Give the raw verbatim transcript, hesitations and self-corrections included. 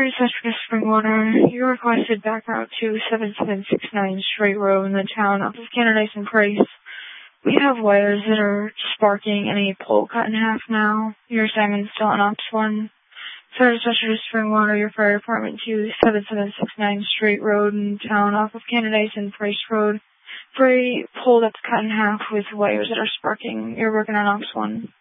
Sorry, Jessica Springwater. You requested back route to seven seven six nine Straight Road in the town off of Candice and Price. We have wires that are sparking and a pole cut in half now. Your assignment's still on Ops one. Sorry, Jessica Springwater, your fire department to seven seven six nine Straight Road in the town off of Candice and Price Road. For a pole that's cut in half with wires that are sparking. You're working on Ops one.